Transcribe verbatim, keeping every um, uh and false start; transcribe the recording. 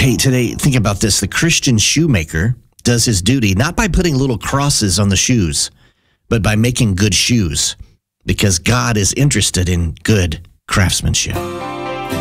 Hey, today, think about this. The Christian shoemaker does his duty not by putting little crosses on the shoes, but by making good shoes, because God is interested in good craftsmanship.